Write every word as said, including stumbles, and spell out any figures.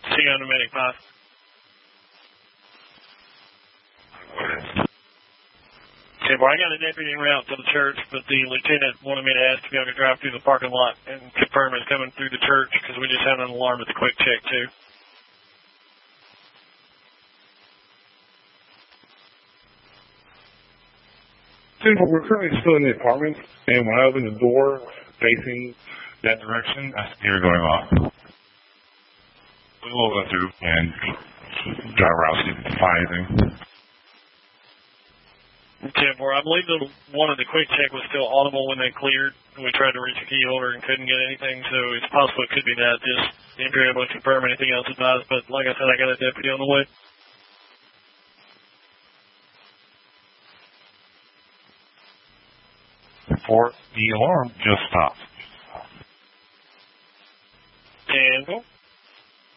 See you on the medic, five. Okay, well, I got a deputy en route to the church, but the lieutenant wanted me to ask if y'all could drive through the parking lot and confirm it's coming through the church, because we just had an alarm at the quick check, too. Dude, we're currently still in the apartment, and when I opened the door facing that direction, I see her going off. We will go through and drive around, see if we can find anything. Okay, well, I believe the one of the quick check was still audible when they cleared. We tried to reach a key holder and couldn't get anything, so it's possible it could be that. Just if you're able to confirm anything else advised, but like I said, I got a deputy on the way. Report, the alarm just stopped. And